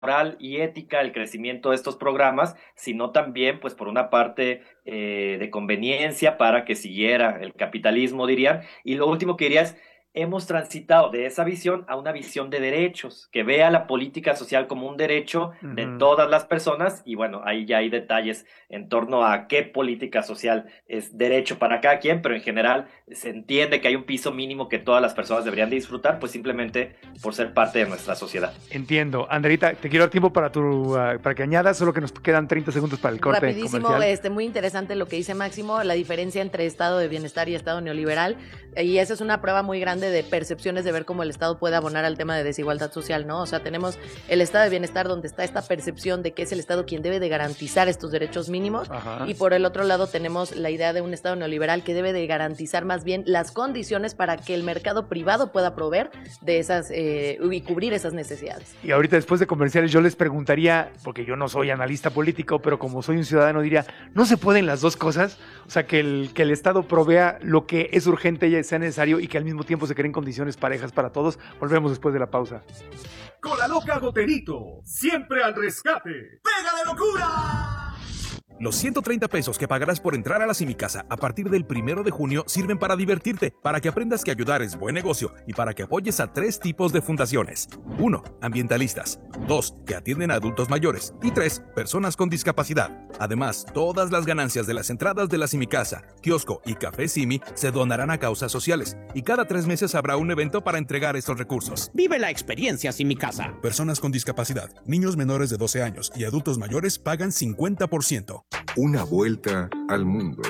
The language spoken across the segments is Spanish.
moral y ética el crecimiento de estos programas, sino también, pues, por una parte de conveniencia para que siguiera el capitalismo, dirían. Y lo último que diría es, hemos transitado de esa visión a una visión de derechos, que vea la política social como un derecho de Ujú. todas las personas, y bueno, ahí ya hay detalles en torno a qué política social es derecho para cada quien, pero en general se entiende que hay un piso mínimo que todas las personas deberían de disfrutar, pues simplemente por ser parte de nuestra sociedad. Entiendo. Andreita, te quiero dar tiempo para que añadas, solo que nos quedan 30 segundos para el corte Rapidísimo, comercial. muy interesante lo que dice Máximo, la diferencia entre estado de bienestar y estado neoliberal, y esa es una prueba muy grande de percepciones de ver cómo el estado puede abonar al tema de desigualdad social, ¿no? O sea, tenemos el estado de bienestar donde está esta percepción de que es el estado quien debe de garantizar estos derechos mínimos, Ajá. y por el otro lado tenemos la idea de un estado neoliberal que debe de garantizar más bien las condiciones para que el mercado privado pueda proveer de esas y cubrir esas necesidades. Y ahorita después de comerciales yo les preguntaría, porque yo no soy analista político, pero como soy un ciudadano diría, ¿no se pueden las dos cosas? O sea, que el Estado provea lo que es urgente y sea necesario y que al mismo tiempo se creen condiciones parejas para todos. Volvemos después de la pausa. Con la loca Goterito, siempre al rescate. ¡Pega de locura! Los 130 pesos que pagarás por entrar a la Simicasa a partir del 1 de junio sirven para divertirte, para que aprendas que ayudar es buen negocio y para que apoyes a 3 tipos de fundaciones. 1. Ambientalistas. 2. Que atienden a adultos mayores. Y 3. Personas con discapacidad. Además, todas las ganancias de las entradas de la Simicasa, kiosco y café Simi se donarán a causas sociales. Y cada 3 meses habrá un evento para entregar estos recursos. Vive la experiencia Simicasa. Personas con discapacidad, niños menores de 12 años y adultos mayores pagan 50%. Una vuelta al mundo.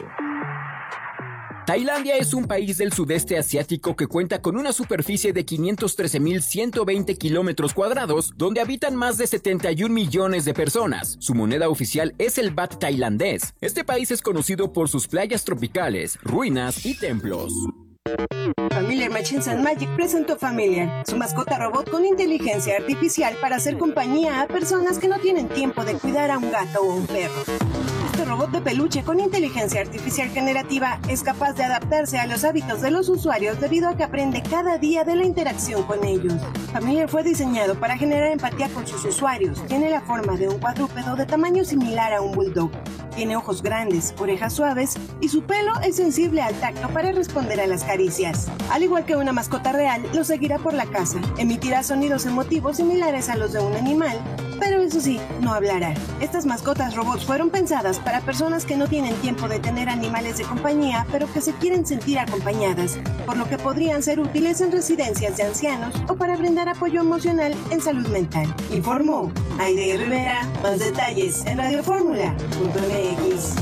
Tailandia es un país del sudeste asiático que cuenta con una superficie de 513.120 kilómetros cuadrados, donde habitan más de 71 millones de personas. Su moneda oficial es el baht tailandés. Este país es conocido por sus playas tropicales, ruinas y templos. Familiar Machines and Magic presentó Familiar, su mascota robot con inteligencia artificial para hacer compañía a personas que no tienen tiempo de cuidar a un gato o un perro. Este robot de peluche con inteligencia artificial generativa es capaz de adaptarse a los hábitos de los usuarios debido a que aprende cada día de la interacción con ellos. Familiar fue diseñado para generar empatía con sus usuarios. Tiene la forma de un cuadrúpedo de tamaño similar a un bulldog. Tiene ojos grandes, orejas suaves y su pelo es sensible al tacto para responder a las caricias. Al igual que una mascota real, lo seguirá por la casa. Emitirá sonidos emotivos similares a los de un animal, pero eso sí, no hablará. Estas mascotas robots fueron pensadas para personas que no tienen tiempo de tener animales de compañía, pero que se quieren sentir acompañadas, por lo que podrían ser útiles en residencias de ancianos o para brindar apoyo emocional en salud mental. Informó Aide Rivera. Más detalles en radioformula.mx.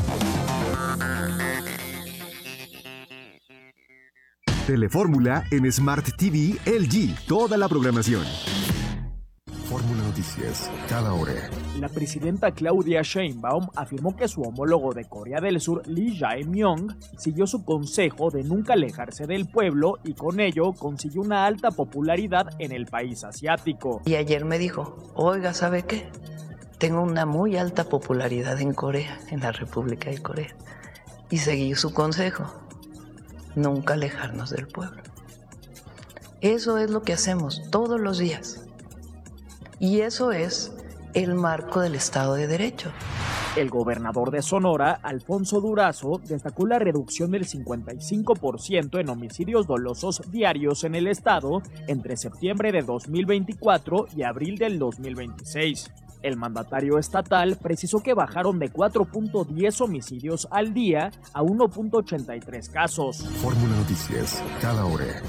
Telefórmula en Smart TV LG. Toda la programación. Fórmula Noticias. Cada hora. La presidenta Claudia Sheinbaum afirmó que su homólogo de Corea del Sur, Lee Jae-myung, siguió su consejo de nunca alejarse del pueblo y con ello consiguió una alta popularidad en el país asiático. Y ayer me dijo, oiga, ¿sabe qué? Tengo una muy alta popularidad en Corea, en la República de Corea. Y seguí su consejo, nunca alejarnos del pueblo. Eso es lo que hacemos todos los días. Y eso es el marco del Estado de Derecho. El gobernador de Sonora, Alfonso Durazo, destacó la reducción del 55% en homicidios dolosos diarios en el estado entre septiembre de 2024 y abril del 2026. El mandatario estatal precisó que bajaron de 4.10 homicidios al día a 1.83 casos. Fórmula Noticias. Cada hora.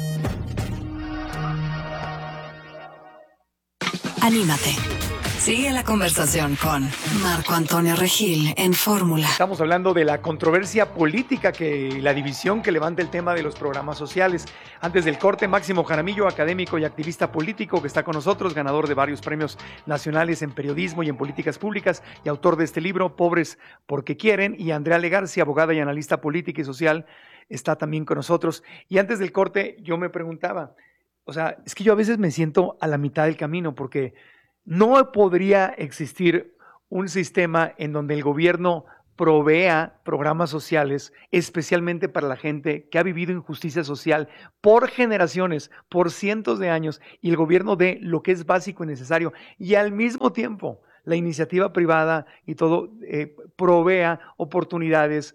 Anímate. Sigue la conversación con Marco Antonio Regil en Fórmula. Estamos hablando de la controversia política la división que levanta el tema de los programas sociales. Antes del corte, Máximo Jaramillo, académico y activista político que está con nosotros, ganador de varios premios nacionales en periodismo y en políticas públicas y autor de este libro, Pobres porque quieren, y Andrea Legarci, abogada y analista política y social, está también con nosotros. Y antes del corte yo me preguntaba, o sea, es que yo a veces me siento a la mitad del camino porque no podría existir un sistema en donde el gobierno provea programas sociales, especialmente para la gente que ha vivido injusticia social por generaciones, por cientos de años, y el gobierno dé lo que es básico y necesario, y al mismo tiempo la iniciativa privada y todo provea oportunidades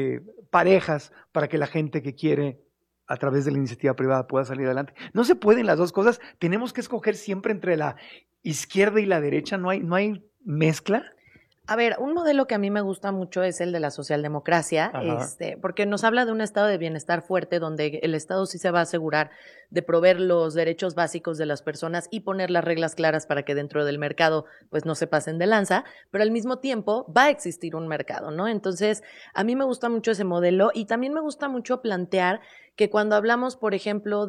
parejas para que la gente que quiere a través de la iniciativa privada pueda salir adelante. No se pueden las dos cosas, tenemos que escoger siempre entre la izquierda y la derecha, no hay mezcla. A ver, un modelo que a mí me gusta mucho es el de la socialdemocracia, porque nos habla de un estado de bienestar fuerte donde el Estado sí se va a asegurar de proveer los derechos básicos de las personas y poner las reglas claras para que dentro del mercado pues no se pasen de lanza, pero al mismo tiempo va a existir un mercado, ¿no? Entonces, a mí me gusta mucho ese modelo y también me gusta mucho plantear que cuando hablamos, por ejemplo,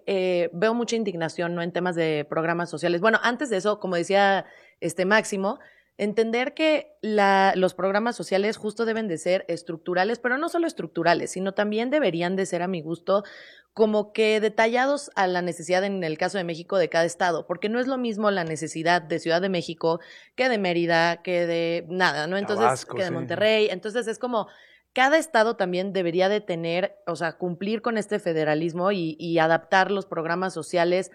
veo mucha indignación, ¿no?, en temas de programas sociales. Bueno, antes de eso, como decía Máximo, entender que los programas sociales justo deben de ser estructurales, pero no solo estructurales, sino también deberían de ser, a mi gusto, como que detallados a la necesidad, en el caso de México, de cada estado, porque no es lo mismo la necesidad de Ciudad de México que de Mérida, que de nada, ¿no? Entonces, Tabasco, que de sí. Monterrey. Entonces, es como cada estado también debería de tener, o sea, cumplir con este federalismo y adaptar los programas sociales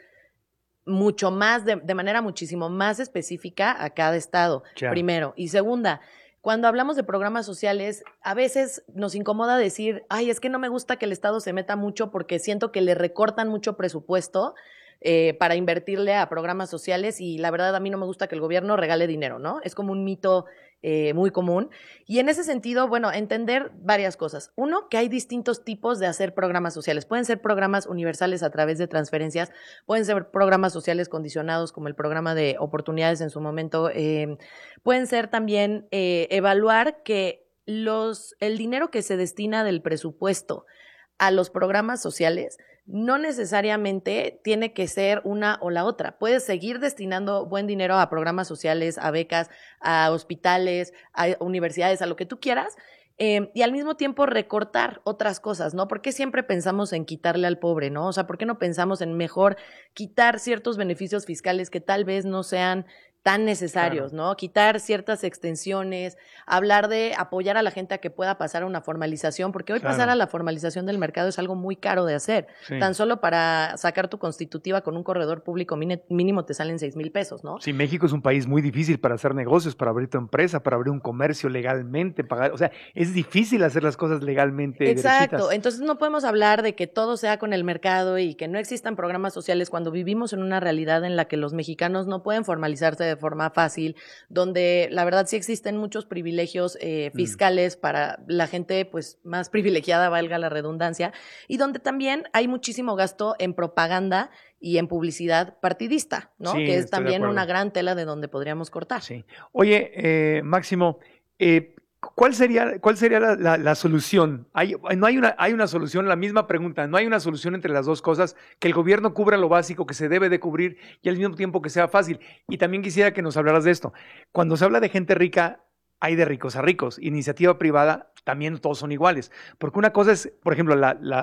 mucho más, de manera muchísimo más específica a cada estado, primero. Y segunda, cuando hablamos de programas sociales, a veces nos incomoda decir, ay, es que no me gusta que el Estado se meta mucho porque siento que le recortan mucho presupuesto para invertirle a programas sociales y la verdad a mí no me gusta que el gobierno regale dinero, ¿no? Es como un mito muy común. Y en ese sentido, bueno, entender varias cosas. Uno, que hay distintos tipos de hacer programas sociales. Pueden ser programas universales a través de transferencias, pueden ser programas sociales condicionados como el programa de oportunidades en su momento, pueden ser también evaluar que el dinero que se destina del presupuesto a los programas sociales no necesariamente tiene que ser una o la otra. Puedes seguir destinando buen dinero a programas sociales, a becas, a hospitales, a universidades, a lo que tú quieras, y al mismo tiempo recortar otras cosas, ¿no? ¿Por qué siempre pensamos en quitarle al pobre, no? O sea, ¿por qué no pensamos en mejor quitar ciertos beneficios fiscales que tal vez no sean tan necesarios, claro, ¿no? Quitar ciertas extensiones, hablar de apoyar a la gente a que pueda pasar a una formalización, porque hoy pasar a la formalización del mercado es algo muy caro de hacer. Sí. Tan solo para sacar tu constitutiva con un corredor público mínimo te salen 6,000 pesos, ¿no? Sí, México es un país muy difícil para hacer negocios, para abrir tu empresa, para abrir un comercio legalmente, pagar, o sea, es difícil hacer las cosas legalmente. Exacto, derechitas. Entonces no podemos hablar de que todo sea con el mercado y que no existan programas sociales cuando vivimos en una realidad en la que los mexicanos no pueden formalizarse de forma fácil, donde la verdad sí existen muchos privilegios fiscales para la gente pues más privilegiada, valga la redundancia, y donde también hay muchísimo gasto en propaganda y en publicidad partidista, ¿no? Sí, que es también una gran tela de donde podríamos cortar. Sí. Oye, Máximo, ¿cuál sería la solución? Hay una solución, la misma pregunta, no hay una solución entre las dos cosas, que el gobierno cubra lo básico que se debe de cubrir y al mismo tiempo que sea fácil. Y también quisiera que nos hablaras de esto. Cuando se habla de gente rica, hay de ricos a ricos. Iniciativa privada, también todos son iguales. Porque una cosa es, por ejemplo,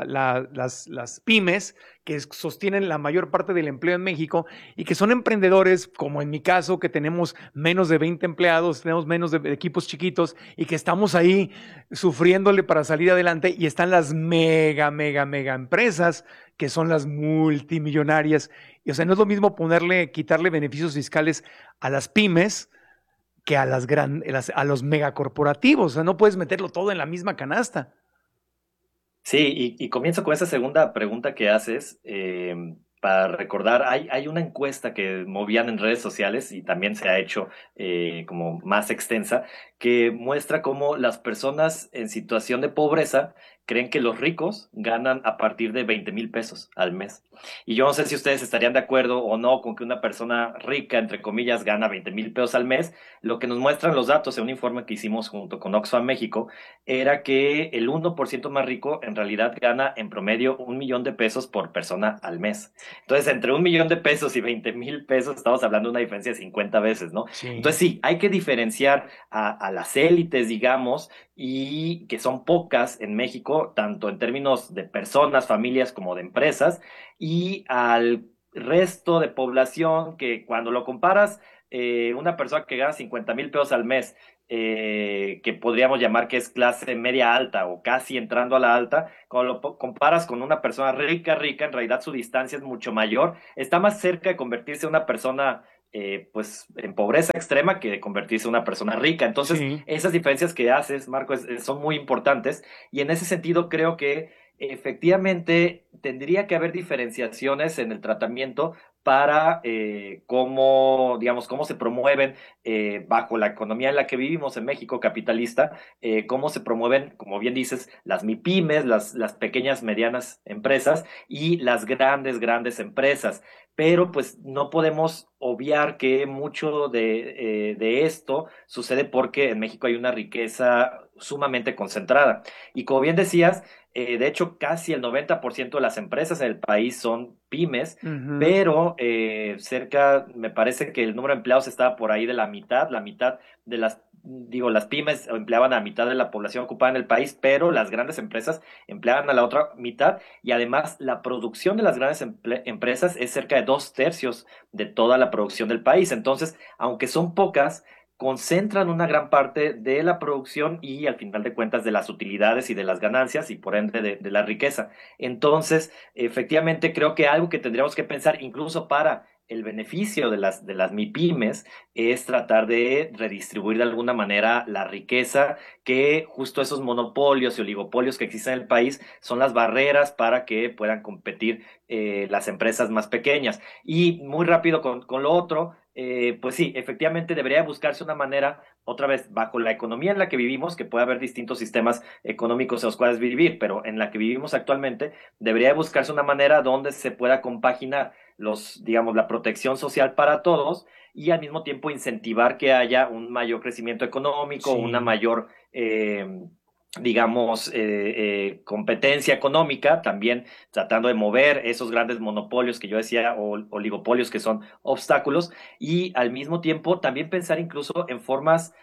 las pymes que sostienen la mayor parte del empleo en México y que son emprendedores, como en mi caso, que tenemos menos de 20 empleados, tenemos menos de equipos chiquitos y que estamos ahí sufriéndole para salir adelante, y están las mega empresas que son las multimillonarias. Y, o sea, no es lo mismo quitarle beneficios fiscales a las pymes que a los megacorporativos. O sea, no puedes meterlo todo en la misma canasta. Sí, y comienzo con esa segunda pregunta que haces, para recordar, hay una encuesta que movían en redes sociales y también se ha hecho como más extensa, que muestra cómo las personas en situación de pobreza creen que los ricos ganan a partir de 20,000 pesos al mes. Y yo no sé si ustedes estarían de acuerdo o no con que una persona rica, entre comillas, gana 20,000 pesos al mes. Lo que nos muestran los datos en un informe que hicimos junto con Oxfam México era que el 1% más rico en realidad gana en promedio 1,000,000 de pesos por persona al mes. Entonces, entre 1,000,000 de pesos y 20,000 pesos estamos hablando de una diferencia de 50 veces, ¿no? Sí. Entonces sí, hay que diferenciar a las élites, digamos, y que son pocas en México, tanto en términos de personas, familias, como de empresas, y al resto de población que cuando lo comparas, una persona que gana 50,000 pesos al mes, que podríamos llamar que es clase media alta o casi entrando a la alta, cuando lo comparas con una persona rica, en realidad su distancia es mucho mayor, está más cerca de convertirse en una persona pues en pobreza extrema que de convertirse en una persona rica. Entonces, esas diferencias que haces, Marco, son muy importantes, y en ese sentido creo que efectivamente tendría que haber diferenciaciones en el tratamiento para cómo se promueven bajo la economía en la que vivimos en México capitalista, cómo se promueven, como bien dices, las MIPYMES, las pequeñas, medianas empresas y las grandes empresas. Pero pues no podemos obviar que mucho de esto sucede porque en México hay una riqueza sumamente concentrada. Y como bien decías, de hecho casi el 90% de las empresas en el país son pymes, pero me parece que el número de empleados estaba por ahí de la mitad de las pymes empleaban a la mitad de la población ocupada en el país, pero las grandes empresas empleaban a la otra mitad, y además la producción de las grandes empresas es cerca de 2/3 de toda la producción del país. Entonces, aunque son pocas, concentran una gran parte de la producción y al final de cuentas de las utilidades y de las ganancias y por ende de la riqueza. Entonces, efectivamente creo que algo que tendríamos que pensar incluso para el beneficio de las MIPYMES es tratar de redistribuir de alguna manera la riqueza, que justo esos monopolios y oligopolios que existen en el país son las barreras para que puedan competir las empresas más pequeñas. Y muy rápido con lo otro, pues sí, efectivamente debería buscarse una manera, otra vez, bajo la economía en la que vivimos, que puede haber distintos sistemas económicos en los cuales vivir, pero en la que vivimos actualmente, debería buscarse una manera donde se pueda compaginar la protección social para todos y al mismo tiempo incentivar que haya un mayor crecimiento económico, una mayor competencia económica, también tratando de mover esos grandes monopolios que yo decía, o oligopolios que son obstáculos, y al mismo tiempo también pensar incluso en formas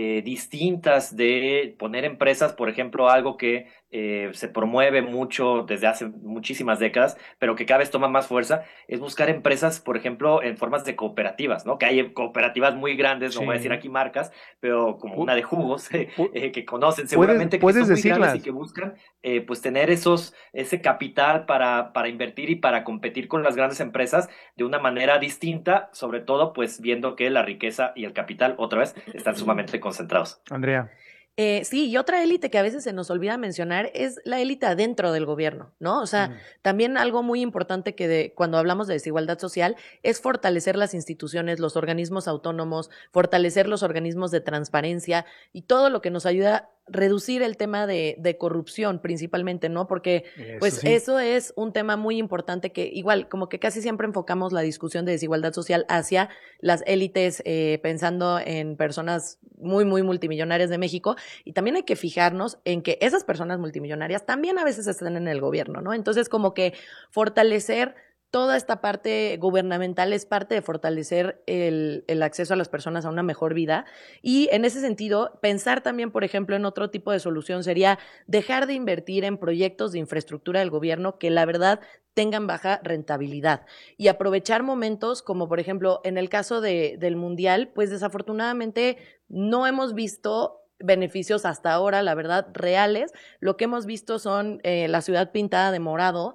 distintas de poner empresas, por ejemplo, algo que se promueve mucho desde hace muchísimas décadas, pero que cada vez toma más fuerza, es buscar empresas, por ejemplo, en formas de cooperativas, ¿no? Que hay cooperativas muy grandes, no voy a decir aquí marcas, pero como una de jugos, que conocen seguramente, que son muy grandes y que buscan pues tener ese capital para invertir y para competir con las grandes empresas de una manera distinta, sobre todo pues viendo que la riqueza y el capital otra vez están sumamente concentrados. Andrea. Sí, y otra élite que a veces se nos olvida mencionar es la élite adentro del gobierno, ¿no? O sea, también algo muy importante cuando hablamos de desigualdad social es fortalecer las instituciones, los organismos autónomos, fortalecer los organismos de transparencia y todo lo que nos ayuda a reducir el tema de corrupción principalmente, ¿no? Porque eso es un tema muy importante que igual como que casi siempre enfocamos la discusión de desigualdad social hacia las élites, pensando en personas muy, muy multimillonarias de México, y también hay que fijarnos en que esas personas multimillonarias también a veces están en el gobierno, ¿no? Entonces como que fortalecer toda esta parte gubernamental es parte de fortalecer el acceso a las personas a una mejor vida, y en ese sentido pensar también, por ejemplo, en otro tipo de solución sería dejar de invertir en proyectos de infraestructura del gobierno que la verdad tengan baja rentabilidad y aprovechar momentos como por ejemplo en el caso del Mundial, pues desafortunadamente no hemos visto beneficios hasta ahora, la verdad, reales. Lo que hemos visto son la ciudad pintada de morado,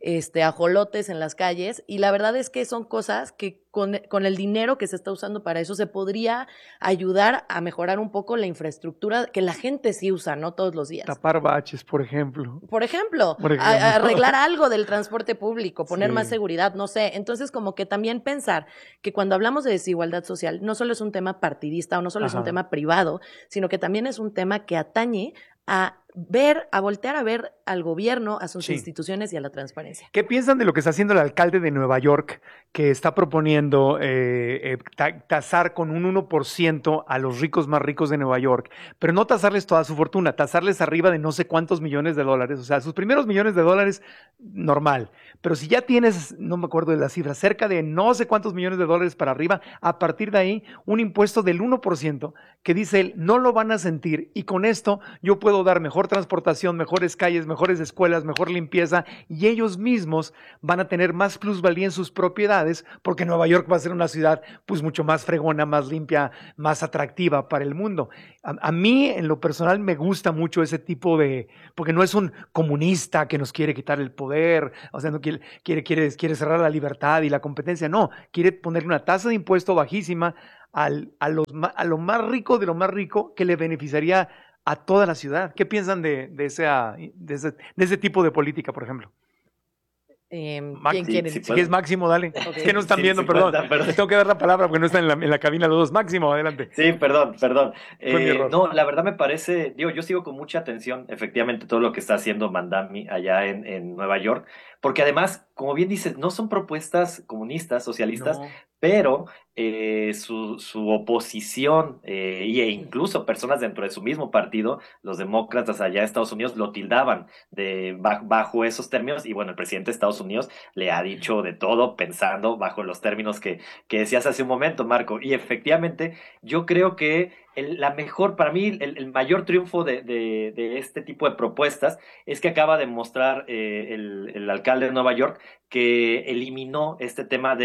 ajolotes en las calles, y la verdad es que son cosas que con el dinero que se está usando para eso se podría ayudar a mejorar un poco la infraestructura que la gente sí usa, ¿no? Todos los días. Tapar baches, por ejemplo. Por ejemplo. Arreglar algo del transporte público, poner más seguridad, no sé. Entonces, como que también pensar que cuando hablamos de desigualdad social, no solo es un tema partidista o no solo es un tema privado, sino que también es un tema que atañe a voltear a ver al gobierno, a sus instituciones y a la transparencia. ¿Qué piensan de lo que está haciendo el alcalde de Nueva York, que está proponiendo tasar con un 1% a los ricos más ricos de Nueva York, pero no tasarles toda su fortuna, tasarles arriba de no sé cuántos millones de dólares, o sea, sus primeros millones de dólares, normal, pero si ya tienes, no me acuerdo de la cifra, cerca de no sé cuántos millones de dólares para arriba, a partir de ahí, un impuesto del 1%, que dice él, no lo van a sentir, y con esto yo puedo puedo dar mejor transportación, mejores calles, mejores escuelas, mejor limpieza, y ellos mismos van a tener más plusvalía en sus propiedades, porque Nueva York va a ser una ciudad pues mucho más fregona, más limpia, más atractiva para el mundo. A mí, en lo personal, me gusta mucho ese tipo de, porque no es un comunista que nos quiere quitar el poder, o sea, no quiere cerrar la libertad y la competencia, no, quiere ponerle una tasa de impuesto bajísima a lo más rico de lo más rico, que le beneficiaría a toda la ciudad. ¿Qué piensan de ese tipo de política, por ejemplo? ¿Quién Sí, quiere? sí, Si es Máximo, dale. Ok. Es que no están Sí, viendo, sí, perdón. perdón. Les tengo que dar la palabra porque no están en la cabina los dos. Máximo, adelante. Sí, perdón. Fue mi error. No, la verdad me parece, digo, yo sigo con mucha atención, efectivamente, todo lo que está haciendo Mandami allá en Nueva York, porque además, como bien dices, no son propuestas comunistas, socialistas, No. pero su oposición e incluso personas dentro de su mismo partido, los demócratas allá en Estados Unidos, lo tildaban bajo esos términos, y bueno, el presidente de Estados Unidos le ha dicho de todo pensando bajo los términos que decías hace un momento, Marco, y efectivamente yo creo que para mí, el mayor triunfo de este tipo de propuestas es que acaba de mostrar el alcalde de Nueva York que eliminó este tema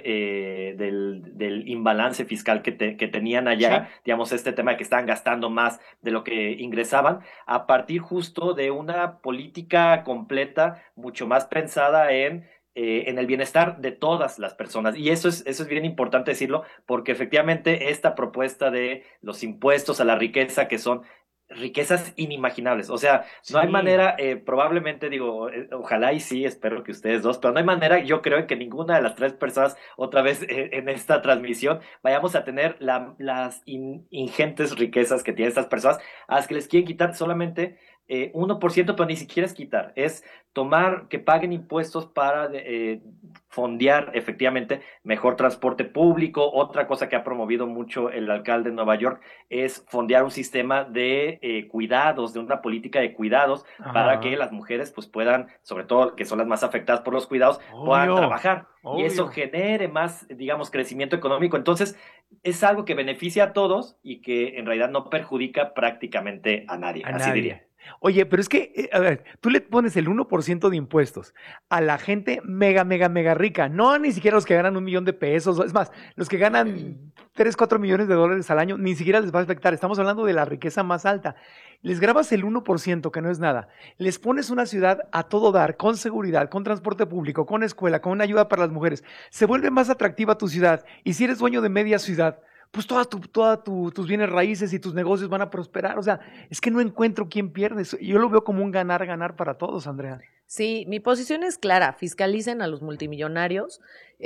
del imbalance fiscal que tenían allá, Sí. digamos, este tema de que estaban gastando más de lo que ingresaban, a partir justo de una política completa, mucho más pensada en el bienestar de todas las personas. Y eso es bien importante decirlo, porque efectivamente esta propuesta de los impuestos a la riqueza, que son riquezas inimaginables, o sea, no hay Sí. manera, probablemente digo, ojalá y sí, espero que ustedes dos, pero no hay manera, yo creo, en que ninguna de las tres personas, otra vez en esta transmisión, vayamos a tener las ingentes riquezas que tienen estas personas, a las que les quieren quitar solamente 1%, pero ni siquiera es quitar, es tomar, que paguen impuestos para fondear efectivamente mejor transporte público. Otra cosa que ha promovido mucho el alcalde de Nueva York es fondear un sistema de cuidados, de una política de cuidados, para que las mujeres pues puedan, sobre todo que son las más afectadas por los cuidados, puedan Obvio, trabajar. Y eso obvio. genere más, digamos, crecimiento económico. Entonces, es algo que beneficia a todos y que en realidad no perjudica prácticamente a nadie, A así nadie. diría. Oye, pero es que, a ver, tú le pones el 1% de impuestos a la gente mega rica, no ni siquiera los que ganan 1 millón de pesos, es más, los que ganan 3, 4 millones de dólares al año, ni siquiera les va a afectar. Estamos hablando de la riqueza más alta. Les grabas el 1%, que no es nada. Les pones una ciudad a todo dar, con seguridad, con transporte público, con escuela, con una ayuda para las mujeres. Se vuelve más atractiva tu ciudad. Y si eres dueño de media ciudad, pues tus bienes raíces y tus negocios van a prosperar. O sea, es que no encuentro quién pierde. Yo lo veo como un ganar para todos, Andrea. Sí, mi posición es clara, fiscalicen a los multimillonarios,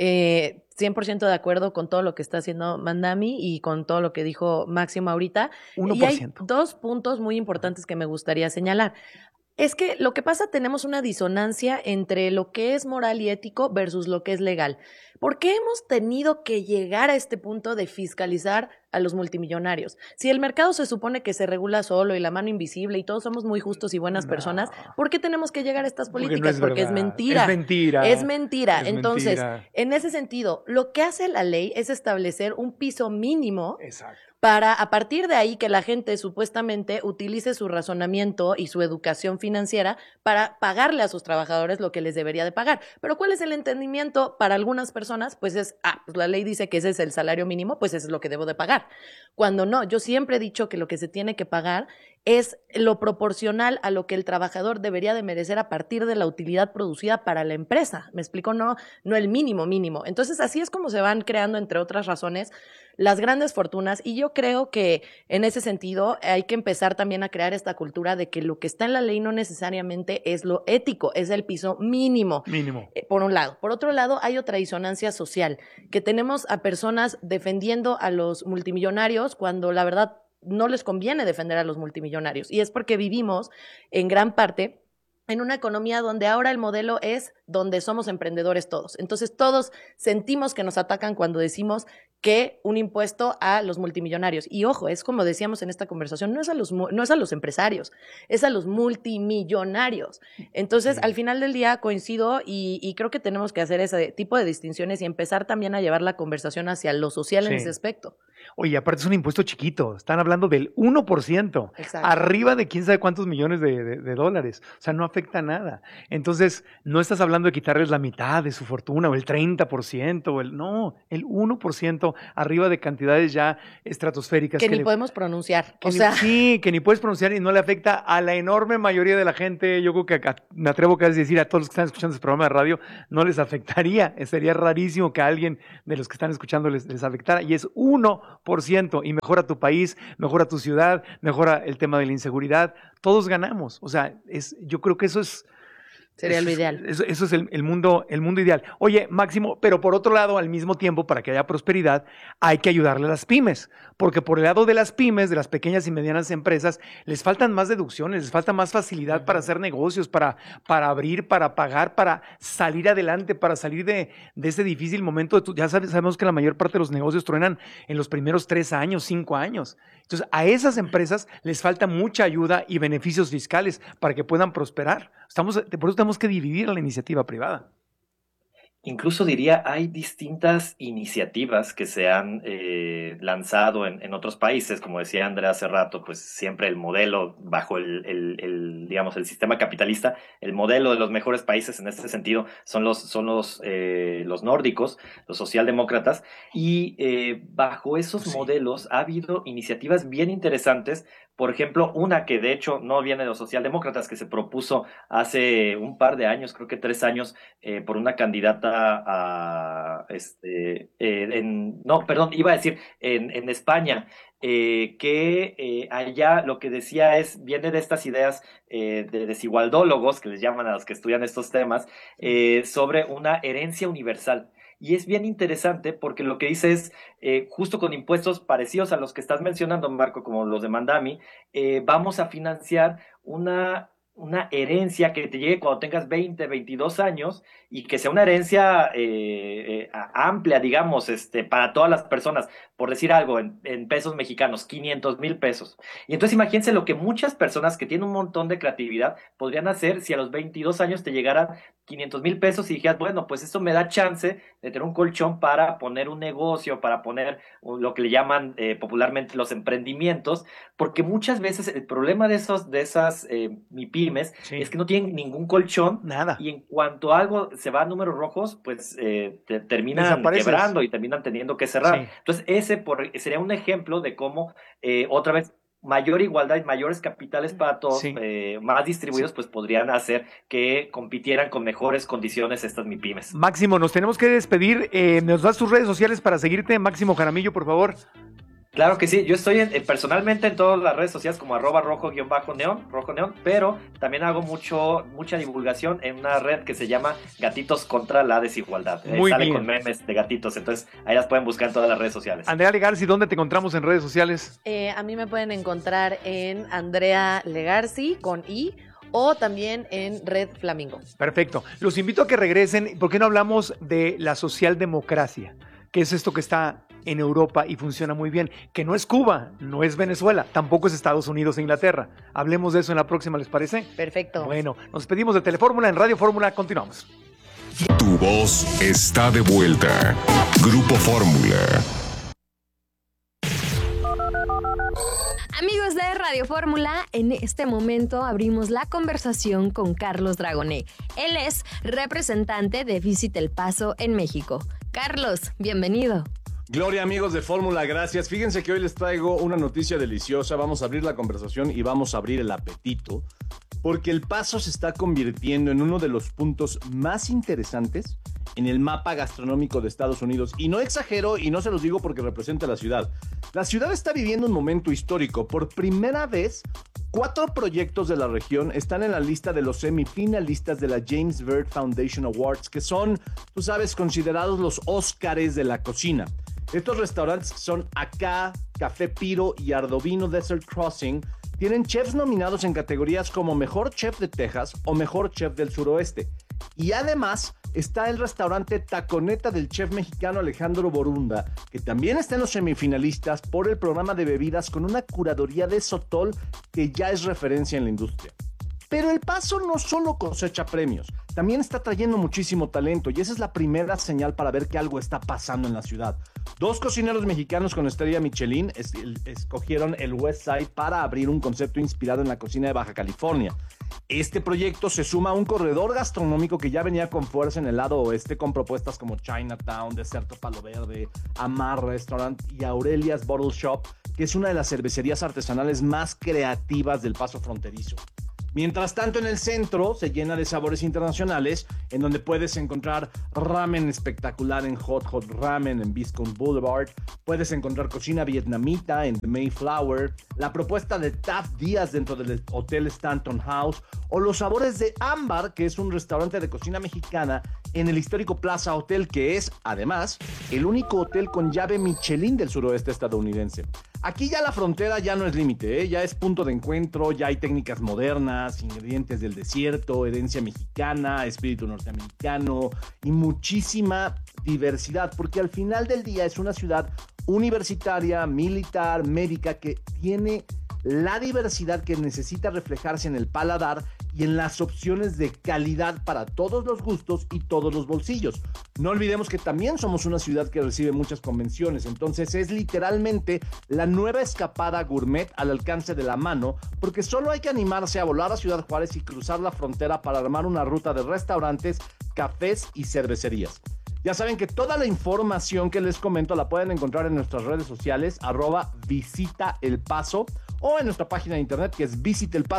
100% de acuerdo con todo lo que está haciendo Mandami y con todo lo que dijo Máximo ahorita. 1%. Y hay dos puntos muy importantes que me gustaría señalar. Es que lo que pasa, tenemos una disonancia entre lo que es moral y ético versus lo que es legal. ¿Por qué hemos tenido que llegar a este punto de fiscalizar a los multimillonarios? Si el mercado se supone que se regula solo y la mano invisible y todos somos muy justos y buenas personas, ¿por qué tenemos que llegar a estas políticas? Porque es mentira. Es mentira. Es mentira. Es Entonces, mentira. en ese sentido, lo que hace la ley es establecer un piso mínimo. Exacto. Para a partir de ahí que la gente supuestamente utilice su razonamiento y su educación financiera para pagarle a sus trabajadores lo que les debería de pagar. Pero ¿cuál es el entendimiento para algunas personas? Pues es, pues la ley dice que ese es el salario mínimo, pues eso es lo que debo de pagar. Cuando no, yo siempre he dicho que lo que se tiene que pagar es lo proporcional a lo que el trabajador debería de merecer a partir de la utilidad producida para la empresa. ¿Me explico? No el mínimo. Entonces, así es como se van creando, entre otras razones, las grandes fortunas, y yo creo que en ese sentido hay que empezar también a crear esta cultura de que lo que está en la ley no necesariamente es lo ético, es el piso mínimo. Por un lado. Por otro lado, hay otra disonancia social, que tenemos a personas defendiendo a los multimillonarios cuando la verdad no les conviene defender a los multimillonarios, y es porque vivimos en gran parte en una economía donde ahora el modelo es donde somos emprendedores todos. Entonces todos sentimos que nos atacan cuando decimos que un impuesto a los multimillonarios. Y ojo, es como decíamos en esta conversación, no es a los empresarios, es a los multimillonarios. Entonces, al final del día coincido y creo que tenemos que hacer ese tipo de distinciones y empezar también a llevar la conversación hacia lo social en ese aspecto. Oye, aparte es un impuesto chiquito, están hablando del 1%, arriba de quién sabe cuántos millones de dólares, o sea, no afecta nada. Entonces, no estás hablando de quitarles la mitad de su fortuna o el 30%, no, el 1% arriba de cantidades ya estratosféricas. Que ni podemos pronunciar, Sí, que ni puedes pronunciar y no le afecta a la enorme mayoría de la gente. Yo creo que me atrevo a decir a todos los que están escuchando este programa de radio, no les afectaría, sería rarísimo que a alguien de los que están escuchando les afectara, y es 1%, y mejora tu país, mejora tu ciudad, mejora el tema de la inseguridad, todos ganamos. O sea, yo creo que eso es... Sería lo ideal. Eso es el mundo ideal. Oye, Máximo, pero por otro lado, al mismo tiempo, para que haya prosperidad, hay que ayudarle a las pymes, porque por el lado de las pymes, de las pequeñas y medianas empresas, les faltan más deducciones, les falta más facilidad para hacer negocios, para abrir, para pagar, para salir adelante, para salir de ese difícil momento. Ya sabemos que la mayor parte de los negocios truenan en los primeros 3 años, 5 años. Entonces, a esas empresas les falta mucha ayuda y beneficios fiscales para que puedan prosperar. Por eso tenemos que dividir la iniciativa privada. Incluso diría, hay distintas iniciativas que se han lanzado en otros países, como decía Andrea hace rato, pues siempre el modelo bajo digamos, el sistema capitalista, el modelo de los mejores países en este sentido son los nórdicos, los socialdemócratas, y bajo esos modelos ha habido iniciativas bien interesantes. Por ejemplo, una que de hecho no viene de los socialdemócratas, que se propuso hace un par de años, creo que 3 años, por una candidata en España, que allá lo que decía viene de estas ideas de desigualdólogos, que les llaman a los que estudian estos temas, sobre una herencia universal. Y es bien interesante porque lo que dice es, justo con impuestos parecidos a los que estás mencionando, Marco, como los de Mandami, vamos a financiar una herencia que te llegue cuando tengas 20, 22 años y que sea una herencia amplia, digamos, para todas las personas. Por decir algo, en pesos mexicanos, 500,000 pesos. Y entonces imagínense lo que muchas personas que tienen un montón de creatividad podrían hacer si a los 22 años te llegaran 500,000 pesos y dijeras, bueno, pues esto me da chance de tener un colchón para poner un negocio, para poner lo que le llaman popularmente los emprendimientos, porque muchas veces el problema de esas MIPYMES es que no tienen ningún colchón. Nada. Y en cuanto algo se va a números rojos, pues terminan quebrando y terminan teniendo que cerrar. Sí. Entonces ese sería un ejemplo de cómo otra vez mayor igualdad y mayores capitales para todos, más distribuidos, pues podrían hacer que compitieran con mejores condiciones estas MIPYMES. Máximo, nos tenemos que despedir. ¿Nos das tus redes sociales para seguirte? Máximo Jaramillo, por favor. Claro que sí, yo estoy personalmente en todas las redes sociales como @rojo_neón, pero también hago mucha divulgación en una red que se llama Gatitos contra la Desigualdad. Sale con memes de gatitos, entonces ahí las pueden buscar en todas las redes sociales. Andrea Legarci, ¿dónde te encontramos en redes sociales? A mí me pueden encontrar en Andrea Legarci con I, o también en Red Flamingo. Perfecto. Los invito a que regresen. ¿Por qué no hablamos de la socialdemocracia? Que es esto que está en Europa y funciona muy bien, que no es Cuba, no es Venezuela, tampoco es Estados Unidos e Inglaterra. Hablemos de eso en la próxima, ¿les parece? Perfecto. Bueno, nos despedimos de Telefórmula en Radio Fórmula, continuamos. Tu voz está de vuelta. Grupo Fórmula. Amigos de Radio Fórmula, en este momento abrimos la conversación con Carlos Dragoné. Él es representante de Visit El Paso en México. Carlos, bienvenido. Gloria, amigos de Fórmula, gracias. Fíjense que hoy les traigo una noticia deliciosa. Vamos a abrir la conversación y vamos a abrir el apetito, porque El Paso se está convirtiendo en uno de los puntos más interesantes en el mapa gastronómico de Estados Unidos. Y no exagero y no se los digo porque representa la ciudad. La ciudad está viviendo un momento histórico. Por primera vez, 4 proyectos de la región están en la lista de los semifinalistas de la James Beard Foundation Awards, que son, tú sabes, considerados los Óscares de la cocina. Estos restaurantes son Acá, Café Piro y Ardovino Desert Crossing. Tienen chefs nominados en categorías como Mejor Chef de Texas o Mejor Chef del Suroeste. Y además está el restaurante Taconeta del chef mexicano Alejandro Borunda, que también está en los semifinalistas por el programa de bebidas con una curaduría de Sotol que ya es referencia en la industria. Pero El Paso no solo cosecha premios, también está trayendo muchísimo talento y esa es la primera señal para ver que algo está pasando en la ciudad. 2 cocineros mexicanos con estrella Michelin escogieron el West Side para abrir un concepto inspirado en la cocina de Baja California. Este proyecto se suma a un corredor gastronómico que ya venía con fuerza en el lado oeste con propuestas como Chinatown, Deserto Palo Verde, Amar Restaurant y Aurelia's Bottle Shop, que es una de las cervecerías artesanales más creativas del Paso fronterizo. Mientras tanto, en el centro se llena de sabores internacionales, en donde puedes encontrar ramen espectacular en Hot Ramen en Viscount Boulevard, puedes encontrar cocina vietnamita en The Mayflower, la propuesta de Taft Díaz dentro del Hotel Stanton House, o los sabores de Ámbar, que es un restaurante de cocina mexicana en el histórico Plaza Hotel, que es, además, el único hotel con llave Michelin del suroeste estadounidense. Aquí ya la frontera ya no es límite, ya es punto de encuentro, ya hay técnicas modernas, ingredientes del desierto, herencia mexicana, espíritu norteamericano y muchísima diversidad, porque al final del día es una ciudad universitaria, militar, médica, que tiene la diversidad que necesita reflejarse en el paladar y en las opciones de calidad para todos los gustos y todos los bolsillos. No olvidemos que también somos una ciudad que recibe muchas convenciones, entonces es literalmente la nueva escapada gourmet al alcance de la mano, porque solo hay que animarse a volar a Ciudad Juárez y cruzar la frontera para armar una ruta de restaurantes, cafés y cervecerías. Ya saben que toda la información que les comento la pueden encontrar en nuestras redes sociales, @visitaelpaso, o en nuestra página de internet que es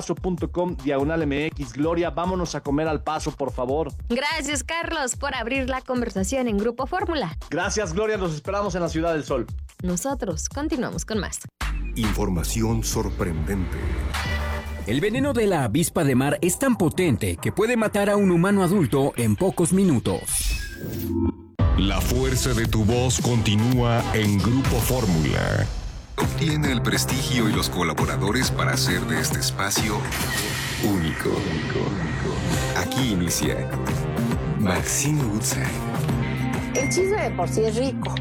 visitelpaso.com/MX. Gloria, vámonos a comer al Paso, por favor. Gracias, Carlos, por abrir la conversación en Grupo Fórmula. Gracias, Gloria, los esperamos en la Ciudad del Sol. Nosotros continuamos con más. Información sorprendente. El veneno de la avispa de mar es tan potente que puede matar a un humano adulto en pocos minutos. La fuerza de tu voz continúa en Grupo Fórmula. Obtiene el prestigio y los colaboradores para hacer de este espacio único. Aquí inicia Maxine Woodside. El chisme de por sí es rico.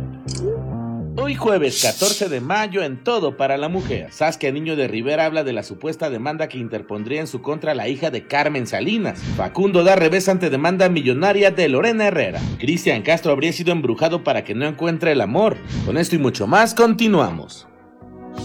Hoy jueves 14 de mayo en Todo para la Mujer, Saskia Niño de Rivera habla de la supuesta demanda que interpondría en su contra la hija de Carmen Salinas. Facundo da revés ante demanda millonaria de Lorena Herrera. Cristian Castro habría sido embrujado para que no encuentre el amor. Con esto y mucho más, continuamos.